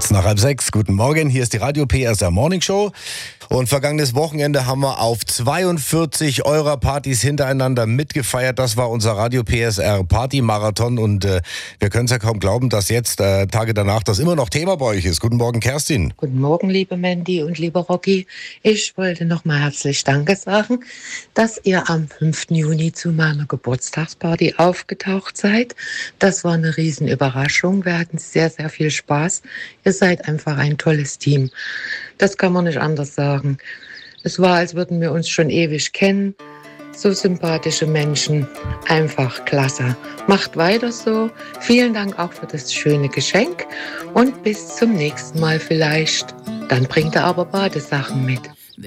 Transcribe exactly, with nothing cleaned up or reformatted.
Kurz nach halb sechs, guten Morgen, hier ist die Radio P S R Morning Show. Und vergangenes Wochenende haben wir auf zweiundvierzig eurer Partys hintereinander mitgefeiert. Das war unser Radio P S R Party-Marathon und äh, wir können es ja kaum glauben, dass jetzt, äh, Tage danach, das immer noch Thema bei euch ist. Guten Morgen, Kerstin. Guten Morgen, liebe Mandy und lieber Rocky. Ich wollte nochmal herzlich Danke sagen, dass ihr am fünften Juni zu meiner Geburtstagsparty aufgetaucht seid. Das war eine riesen Überraschung. Wir hatten sehr, sehr viel Spaß. Ihr seid einfach ein tolles Team. Das kann man nicht anders sagen. Es war, als würden wir uns schon ewig kennen. So sympathische Menschen. Einfach klasse. Macht weiter so. Vielen Dank auch für das schöne Geschenk. Und bis zum nächsten Mal vielleicht. Dann bringt er aber Badesachen mit.